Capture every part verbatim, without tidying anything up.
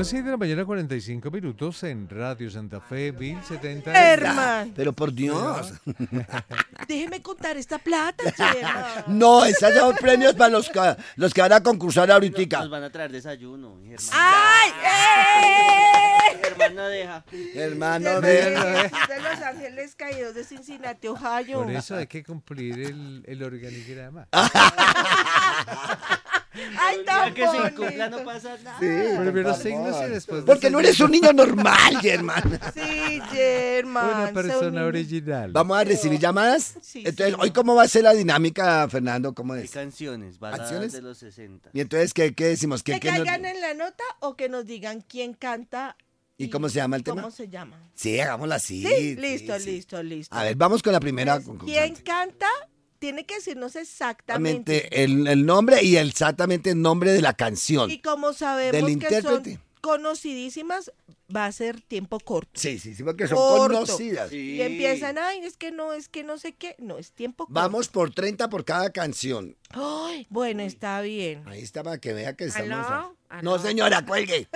las seis de la mañana, cuarenta y cinco minutos en Radio Santa Fe, mil setenta. Herman. Pero por Dios. Déjeme contar esta plata, Germán. No, esos son premios para los que, los que van a concursar ahorita. Nos van a traer desayuno, Germán. ¡Ay! ¡Eh! Germán no deja. Hermano, de, de... de Los Ángeles Caídos de Cincinnati, Ohio. Por eso hay que cumplir el, el organigrama. ¡Ay, tan que se bonito! incumpla no pasa nada. Sí, Primero por signos favor. y después... Porque no eres un niño normal, Germán. Sí, Germán. Una sé persona un- original. ¿Vamos a recibir llamadas? Sí, Entonces, sí. ¿hoy cómo va a ser la dinámica, Fernando? ¿Cómo Hay es? canciones, baladas ¿Canciones? de los sesenta. Y entonces, ¿qué, qué decimos? ¿Qué, Que qué nos- caigan en la nota o que nos digan quién canta. ¿Y cómo se llama el tema? ¿Cómo se llama? Sí, hagámoslo así. Sí, sí, listo, sí. listo, listo. A ver, vamos con la primera Pues, ¿quién concursante. canta? Tiene que decirnos exactamente. Exactamente el, el nombre y exactamente el nombre de la canción. Y como sabemos Del que intérprete. son conocidísimas, va a ser tiempo corto. Sí, sí, sí, porque son Corto. conocidas. Y empiezan, ay, es que no, es que no sé qué. No, es tiempo corto. Vamos por treinta por cada canción. Ay, bueno, está bien. Ahí está para que vea que estamos... ¿Aló? ¿Aló? No, señora, cuelgue.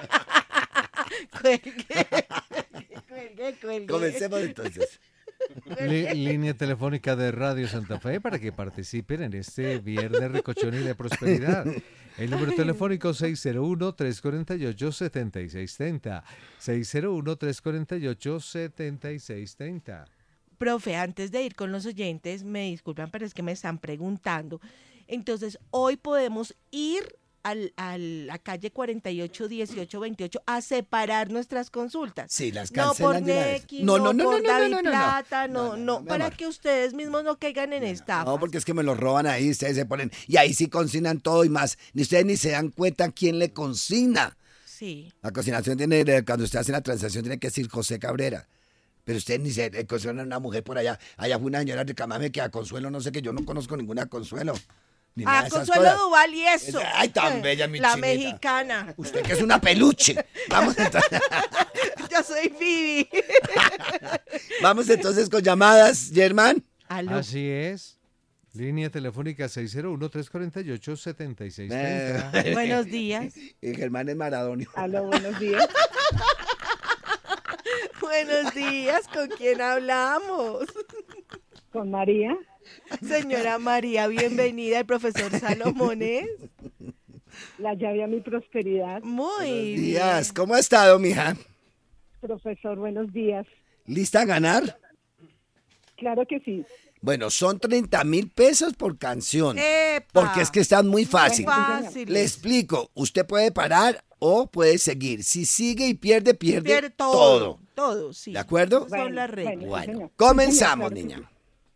Cuelgue. Cuelgue, cuelgue. Comencemos entonces. Li- línea telefónica de Radio Santa Fe para que participen en este viernes recochón y de prosperidad. El número telefónico seis cero uno, tres cuatro ocho, siete seis tres cero. seis cero uno, tres cuatro ocho, siete seis tres cero. Profe, antes de ir con los oyentes, me disculpan, pero es que me están preguntando. Entonces, hoy podemos ir al, a la calle cuarenta y ocho, dieciocho, veintiocho a separar nuestras consultas. Sí, las No por cancelan de una vez. Neki, No, no, no, no, por no, no, David no, no, no. Plata, no, No, no, no, no, mi para amor. que ustedes mismos no caigan en estafa. No, porque es que me lo roban ahí, ustedes se ponen... Y ahí sí consignan todo y más. Ni ustedes ni se dan cuenta quién le consigna. Sí. La consignación tiene, eh, cuando usted hace la transacción, tiene que decir José Cabrera. Pero usted ni se eh, consigna a una mujer por allá. Allá fue una señora de Camame que a Consuelo, no sé qué, yo no conozco ninguna Consuelo. Ni nada Ah, de esas Consuelo cosas. Duval y eso. Ay, tan bella, mi La chinita. mexicana. Usted que es una peluche. Vamos entonces, Yo soy Vivi. vamos entonces con llamadas, Germán. Aló. Así es. Línea telefónica seis cero uno, tres cuatro ocho, siete seis tres cero. Eh, Buenos días. Y Germán es Maradonio. Aló, buenos días. Buenos días. ¿Con quién hablamos? Con María. Señora María, bienvenida. El profesor Salomones. La llave a mi prosperidad. Muy Díaz, bien. ¿cómo ha estado, mija? Profesor, buenos días. ¿Lista a ganar? Claro que sí. Bueno, son treinta mil pesos por canción. ¡Epa! Porque es que están muy Muy fácil. fácil. Le explico, usted puede parar o puede seguir. Si sigue y pierde, pierde, Pierde todo. todo. Todo, sí. ¿De acuerdo? Esas son las reglas. bueno. Bueno, señor. comenzamos, Sí, señor, niña.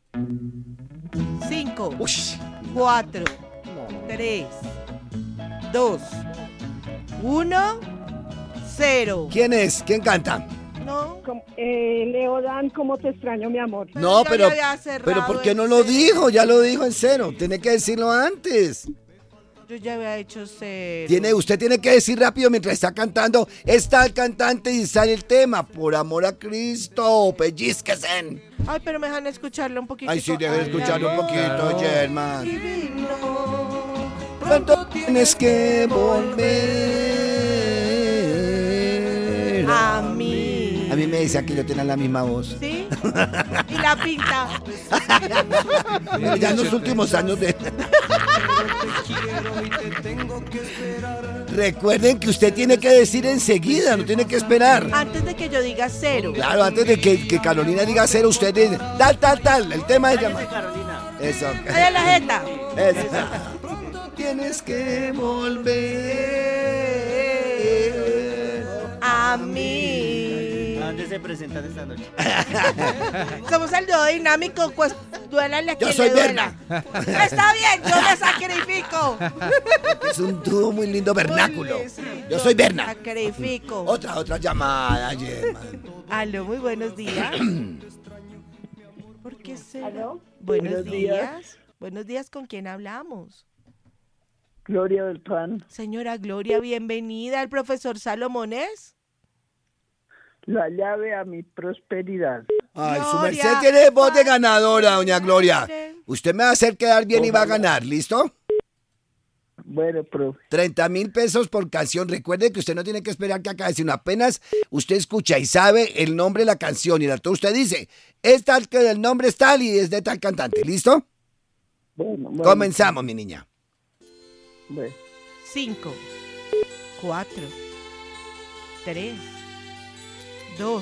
Cinco, Uy, cuatro, tres, dos, uno, cero. ¿quién es? ¿Quién canta? No. Com- eh, Leo Dan, ¿cómo te extraño, mi amor? Pero No, ya pero, le había cerrado pero ¿por qué el no lo cero. dijo? Ya lo dijo en cero. Tiene que decirlo antes. Yo ya había hecho cero. Tiene, usted tiene que decir rápido mientras está cantando. Está el cantante y sale el tema. Por amor a Cristo, pellizquesen. Ay, pero me dejan escucharlo un poquito. Ay, sí, debe escucharlo un poquito, Claro. Germán. Divino. ¿Cuánto tienes que volver? A mí. A mí me decía que yo tenía la misma voz. ¿Sí? Y la pinta. Pero ya en los últimos años de... Recuerden que usted tiene que decir enseguida, no tiene que esperar. Antes de que yo diga cero. Claro, antes de que, que Carolina diga cero, usted dice tal, tal, tal. El tema se llama... Carolina. Eso. Ay, a la jeta. Eso. Pronto tienes que volver. A mí. ¿A dónde se presentan esta noche? Somos el dúo dinámico, pues duélale a Yo quien soy le duela. Está bien, yo me sacrifico. Es un dúo muy lindo vernáculo. Muy bien, sí, Yo soy me Berna. Sacrifico. Otra, otra llamada, Germán. Aló, muy buenos días. ¿Por qué será? ¿Aló? Buenos, Buenos días. días. Buenos días, ¿con quién hablamos? Gloria Beltrán. Señora Gloria, bienvenida al profesor Salomones. La llave a mi prosperidad. Ay, su Gloria, merced tiene voz de ganadora, doña Gloria. padre. Usted me va a hacer quedar bien y va a ganar, ¿listo? Bueno, profe. treinta mil pesos por canción. Recuerde que usted no tiene que esperar que acabe, sino apenas usted escucha y sabe el nombre de la canción y el autor, usted dice, es tal que el nombre es tal y es de tal cantante. ¿Listo? Bueno, bueno. Comenzamos, mi niña. Bueno. Cinco, cuatro, tres, dos,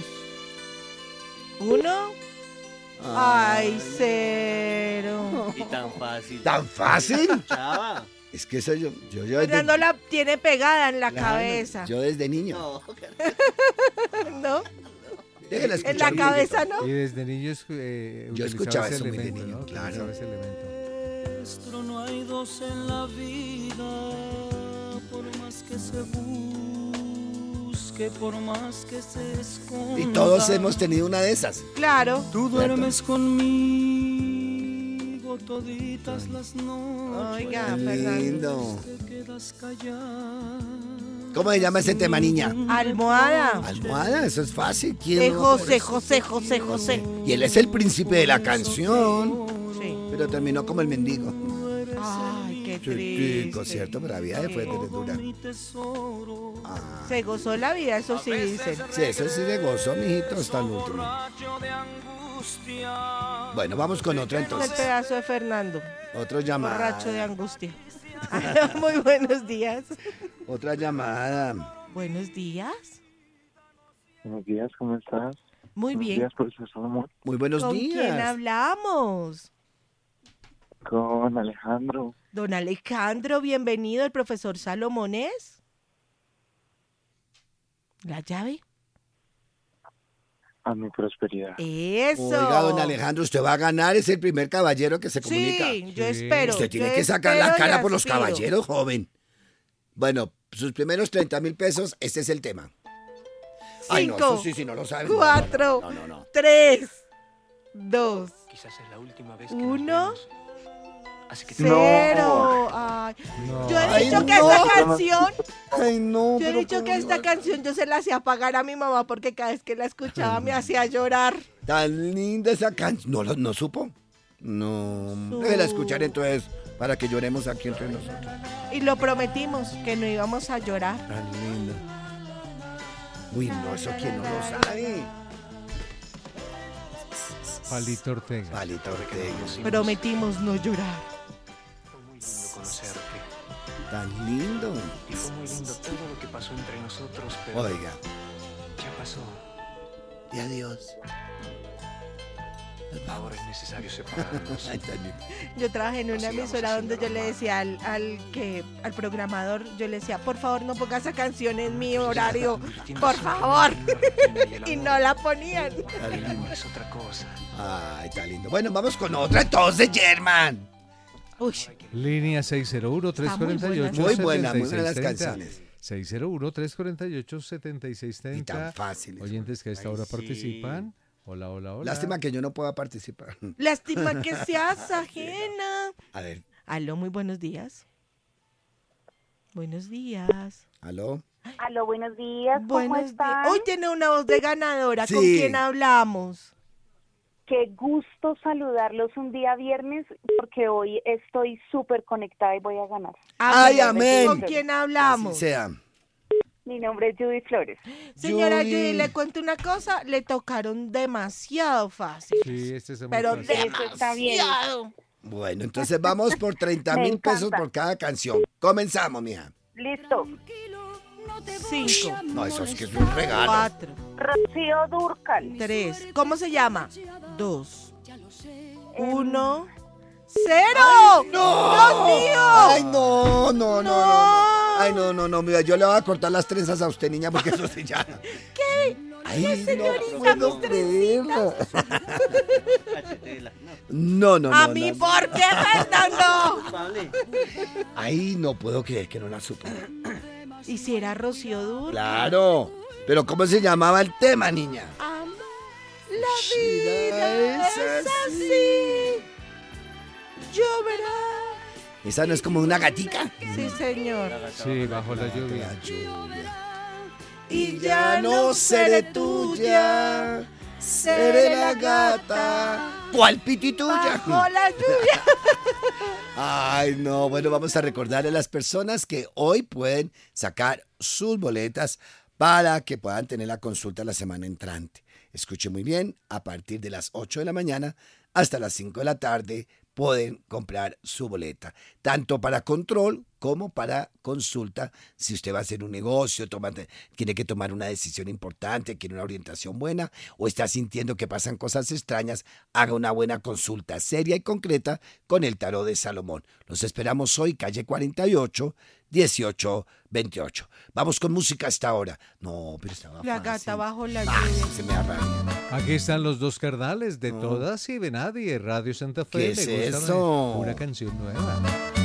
uno. Ay, cero. Y tan fácil. ¿Tan fácil? Chava. Es que eso yo... yo, yo desde, Fernando la tiene pegada en la claro, cabeza. Yo desde niño. No, ¿No? Déjela En escuchar la un cabeza, poquito. ¿no? Y desde niños eh, Yo utilizaba escuchaba ese eso muy de elemento, niño, ¿no? claro. Utilizaba ese elemento. Nuestro no hay dos en la vida, por más que se busque, por más que se esconda. Y todos hemos tenido una de esas. Claro. Tú duermes conmigo toditas las noches. Oiga, Qué Fernando. lindo. Te quedas callada. ¿Cómo se llama ese tema, niña? Almohada. Almohada, eso es fácil. ¿Quién De no va a poder? José, José, José, José. Y él es el príncipe de la canción, Sí. pero terminó como el mendigo. Ay, qué Sí, triste. concierto, pero la vida fue de dura. Mi tesoro. Se gozó la vida, eso sí dicen. Sí, eso sí le gozó, mijito, hasta el último. Borracho de angustia. Bueno, vamos con otra El entonces. pedazo de Fernando, Otra llamada. borracho de angustia. Muy buenos días. Otra llamada. Buenos días. Buenos días, ¿cómo estás? Muy Buenos bien. días, profesor Salomón. Muy buenos ¿Con quién días. hablamos? Con Alejandro. Don Alejandro, bienvenido, el profesor Salomón es. ¿La llave? A mi prosperidad. Eso. Oiga, don Alejandro, usted va a ganar, es el primer caballero que se comunica. Sí, yo Sí. espero. Usted tiene yo que sacar la espero y cara por los aspiro. caballeros, joven. Bueno, sus primeros treinta mil pesos, este es el tema. Ay, no, Cinco, eso sí, si no lo saben. no, no, cuatro, No, no, no. no. tres, dos, Quizás es la última vez uno, Así que cero. Ay, No. yo he Ay, dicho que no. esta canción, Ay, no. yo he pero dicho que ¿cómo esta va? canción yo se la hacía pagar a mi mamá porque cada vez que la escuchaba me hacía llorar. Tan linda esa canción. ¿No, lo- no supo? No. Su- Déjela escuchar entonces para que lloremos aquí entre nosotros. Y lo prometimos que no íbamos a llorar. Tan linda. Uy, no, eso quién no lo sabe. Palito Ortega. Palito Ortega. Prometimos no llorar. Fue muy lindo conocerte. Tan lindo. Y fue muy lindo todo lo que pasó entre nosotros, pero Oiga. ya pasó. Y adiós. Ahora es necesario separarnos. Ay, tan lindo. Yo trabajé en una Sigamos emisora donde yo haciéndolo le mal. decía al, al que al programador, yo le decía, por favor no pongas esa canción en mi horario, por favor. Y no la ponían. Tan El lindo. amor es otra cosa. Ay, está lindo. Bueno, vamos con otra entonces, German. Uy, Línea seis cero uno, tres cuatro ocho, Muy buena, muy buenas setenta y las seis treinta. canciones. seis cero uno, tres cuatro ocho, setenta y seis Y tan treinta. fáciles. Oyentes que a esta Ay, hora sí. participan. Hola, hola, hola. Lástima que yo no pueda participar. lástima que seas ajena. A ver, Aló, muy buenos días. Buenos días. ¿aló? Aló, buenos días, ¿cómo Buenos días. están? Hoy tiene una voz de ganadora. ¿Con Sí. quién hablamos? Qué gusto saludarlos un día viernes, porque hoy estoy súper conectada y voy a ganar. Ay, Amén. amén. ¿Con quién Así hablamos? sea. Mi nombre es Judy Flores. Señora Judy. Judy, le cuento una cosa, le tocaron demasiado fácil. Sí, este es muy Pero fácil. Eso está bien. demasiado. Bueno, entonces vamos por treinta Me mil pesos encanta. por cada canción. Comenzamos, mija. Listo. Cinco, No, eso es que es un regalo. cuatro, Rocío Dúrcal. tres. ¿Cómo se llama? Dos, uno, cero. ¡No! ¡Dios mío! Ay, no, no, no, no. No. no. Ay, no, no, no, mira, yo le voy a cortar las trenzas a usted, niña, porque eso se llama. ¿Qué? Ay, señorita, no puedo mis trencitas. creerlo. Cachetela. No, no, no. ¿A no, mí no. por qué, Fernando? Culpable. Ay, no puedo creer que no la supo. ¿Y si era Rocío Dúrcal? Claro. Pero ¿cómo se llamaba el tema, niña? Ama, la vida es es así. Lloverá. Esa no es como una gatica. Sí, señor. Sí, bajo la lluvia. La lluvia. Y ya no seré tuya, seré la gata ¿Cuál pitituya? Bajó la lluvia. Ay, no, bueno, vamos a recordar a las personas que hoy pueden sacar sus boletas para que puedan tener la consulta la semana entrante. Escuche muy bien, a partir de las ocho de la mañana hasta las cinco de la tarde pueden comprar su boleta, tanto para control como para consulta. Si usted va a hacer un negocio, toma, tiene que tomar una decisión importante, quiere una orientación buena o está sintiendo que pasan cosas extrañas, haga una buena consulta seria y concreta con el tarot de Salomón. Los esperamos hoy, calle cuarenta y ocho, dieciocho veintiocho. Vamos con música hasta ahora. No, pero estaba La fácil. gata bajo la Ah, lluvia. se me arrabia. Aquí están los dos carnales de No. todas y de nadie. Radio Santa Fe. ¿Qué Me es gusta una- eso? Una canción nueva.